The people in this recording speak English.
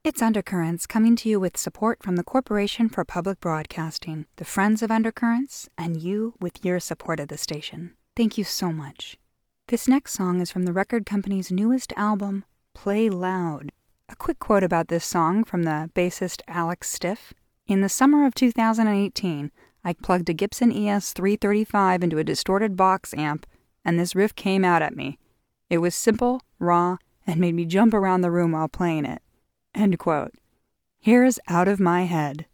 It's Undercurrents coming to you with support from the Corporation for Public Broadcasting, the Friends of Undercurrents, and you with your support of the station. Thank you so much. This next song is from the record company's newest album, Play Loud. A quick quote about this song from the bassist Alex Stiff. In the summer of 2018, I plugged a Gibson ES335 into a distorted box amp, and this riff came out at me. It was simple, raw, and made me jump around the room while playing it. End quote. Here's Out of My Head.